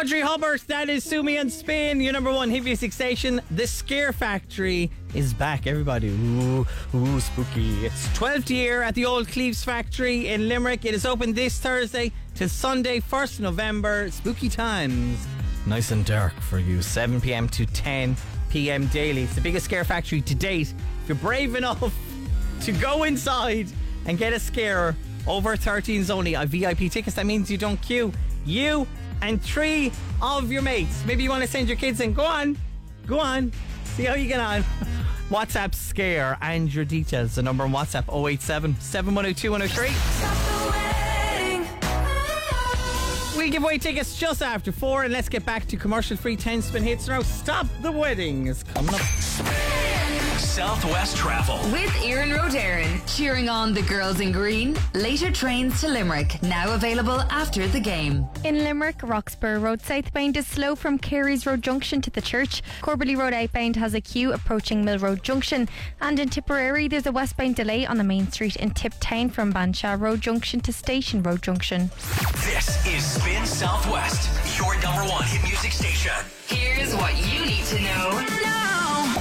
Audrey Hubbard, that is Sumi and Spin, your number one hit music station. The Scare Factory is back, everybody. Ooh, spooky. It's 12th year at the old Cleves Factory in Limerick. It is open this Thursday to Sunday, 1st November. Spooky times. Nice and dark for you. 7 p.m. to 10 p.m. daily. It's the biggest Scare Factory to date. If you're brave enough to go inside and get a scare, over 13s only. VIP tickets, that means you don't queue. You and 3 of your mates. Maybe you want to send your kids in. Go on. See how you get on. WhatsApp Scare and your details. The number on WhatsApp 087 710 2103. We'll give away tickets just after 4, and let's get back to commercial free 10 spin hits now. Stop the Wedding is coming up. Southwest Travel with Ian Rodarin, cheering on the girls in green. Later trains to Limerick, now available after the game. In Limerick, Roxburgh Road southbound is slow from Carey's Road Junction to the church. Corbally Road outbound has a queue approaching Mill Road Junction. And in Tipperary, there's a westbound delay on the main street in Tiptown from Banshaw Road Junction to Station Road Junction. This is Spin Southwest, your number one hit music station. Here's what you need to know now.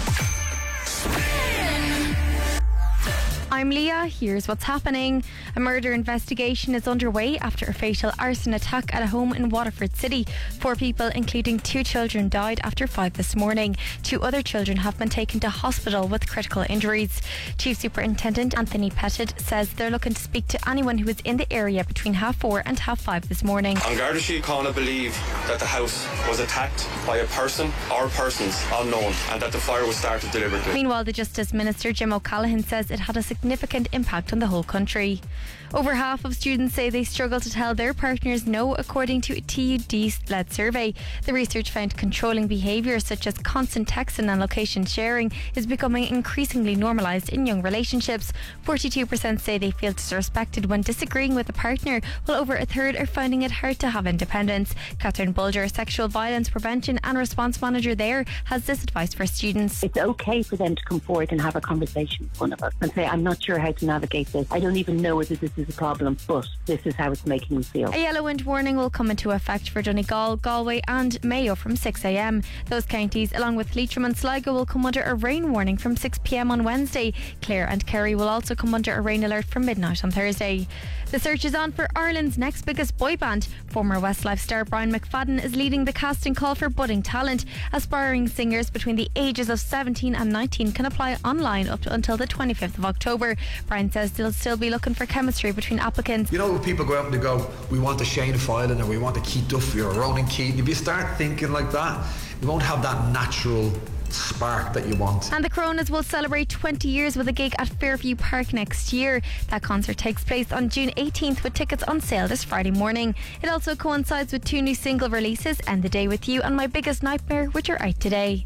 I'm Leah. Here's what's happening. A murder investigation is underway after a fatal arson attack at a home in Waterford City. 4 people, including 2 children, died after 5 this morning. 2 other children have been taken to hospital with critical injuries. Chief Superintendent Anthony Pettit says they're looking to speak to anyone who was in the area between 4:30 and 5:30 this morning. An Garda Síochána believe that the house was attacked by a person or persons unknown and that the fire was started deliberately. Meanwhile, the Justice Minister Jim O'Callaghan says it had a significant impact on the whole country. Over half of students say they struggle to tell their partners no, according to a TUD-led survey. The research found controlling behaviours such as constant texting and location sharing is becoming increasingly normalised in young relationships. 42% say they feel disrespected when disagreeing with a partner, while over a third are finding it hard to have independence. Catherine Bulger, Sexual Violence Prevention and Response Manager there, has this advice for students. It's okay for them to come forward and have a conversation with one of us and say, I'm not sure how to navigate this. I don't even know whether this is a problem, but this is how it's making me feel. A yellow wind warning will come into effect for Donegal, Galway and Mayo from 6 a.m. Those counties, along with Leitrim and Sligo, will come under a rain warning from 6 p.m. on Wednesday. Clare and Kerry will also come under a rain alert from midnight on Thursday. The search is on for Ireland's next biggest boy band. Former Westlife star Brian McFadden is leading the casting call for budding talent. Aspiring singers between the ages of 17 and 19 can apply online up until the 25th of October. Brian says they'll still be looking for chemistry between applicants. You know, when people go out and they go, we want a Shane Filan or we want a Keith Duffy or a Ronan Keaton, if you start thinking like that, you won't have that natural spark that you want. And the Coronas will celebrate 20 years with a gig at Fairview Park next year. That concert takes place on June 18th with tickets on sale this Friday morning. It also coincides with 2 new single releases, End the Day With You and My Biggest Nightmare, which are out today.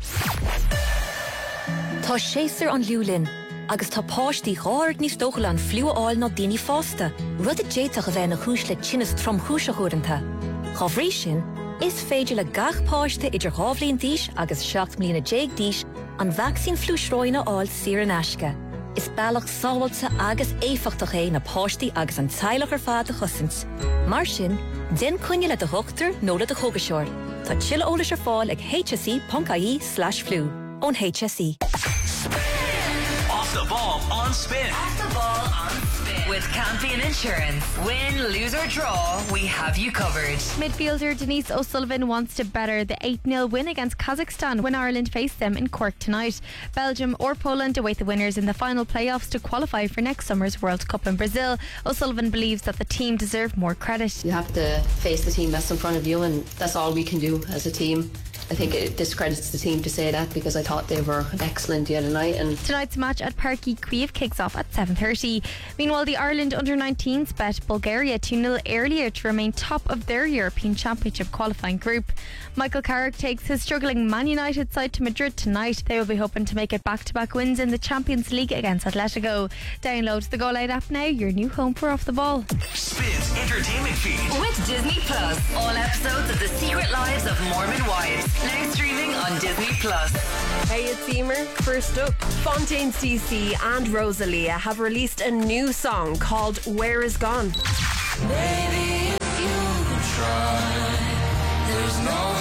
Tá séasar an liúlin, agus tá páistí gáard níos dóchail an fliúáil nó daoine fásta. Rud a déiteach a bheith na chúis le tinnas tromchúise chuaireanta. Chá bhrí sin, is féidir le gach páiste idir 2 mbliain d'aois agus 7 mbliana d'aois an vaccín flúisróine áil siar an aisce. Is bailach sábhailta agus éifeachtach é na páistí agus an teilech ar fad a chosint. Mar sin, den cuine le de thuchttar nó le de chogaseoir. Tá tuilleadh eolais ar fáil ag hse.ie/flu ón HSE. Off the ball on Spin. Off the ball on Spin with Campion Insurance. Win, lose or draw, we have you covered. Midfielder Denise O'Sullivan wants to better the 8-0 win against Kazakhstan when Ireland face them in Cork tonight. Belgium or Poland await the winners in the final playoffs to qualify for next summer's World Cup in Brazil. O'Sullivan believes that the team deserve more credit. You have to face the team that's in front of you, and that's all we can do as a team. I think it discredits the team to say that, because I thought they were excellent the other night. And tonight's match at Parky Queeve kicks off at 7:30. Meanwhile, the Ireland under-19s bet Bulgaria 2-0 earlier to remain top of their European Championship qualifying group. Michael Carrick takes his struggling Man United side to Madrid tonight. They will be hoping to make it back-to-back wins in the Champions League against Atletico. Download the Go Loud app now, your new home for Off the Ball. Spin's entertainment feed with Disney Plus. All episodes of The Secret Lives of Mormon Wives, now streaming on Disney Plus. Hey, it's Emer. First up, Fontaine CC and Rosalia have released a new song called Where Is Gone. Baby, if you try, there's no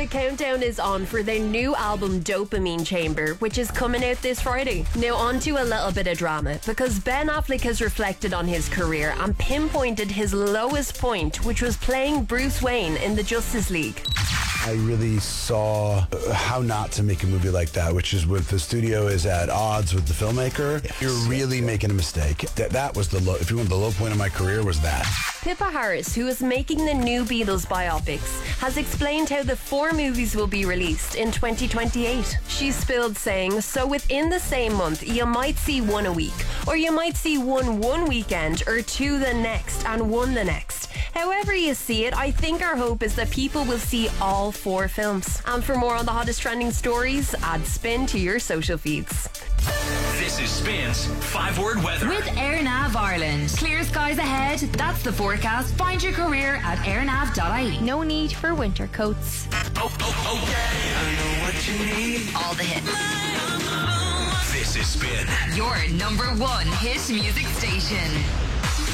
The countdown is on for their new album Dopamine Chamber, which is coming out this Friday. Now on to a little bit of drama, because Ben Affleck has reflected on his career and pinpointed his lowest point, which was playing Bruce Wayne in the Justice League. I really saw how not to make a movie like that, which is when the studio is at odds with the filmmaker. You're really making a mistake. That was the low. If you want, the low point of my career was that. Pippa Harris, who is making the new Beatles biopics, has explained how the 4 movies will be released in 2028. She spilled saying, so within the same month, you might see 1 a week, or you might see one weekend, or 2 the next, and 1 the next. However you see it, I think our hope is that people will see all 4 films. And for more on the hottest trending stories, add Spin to your social feeds. This is Spin's 5-word weather. With AirNav Ireland. Clear skies ahead. That's the forecast. Find your career at airnav.ie. No need for winter coats. Okay. I know what you need. All the hits. This is Spin. Your number 1 hit music station.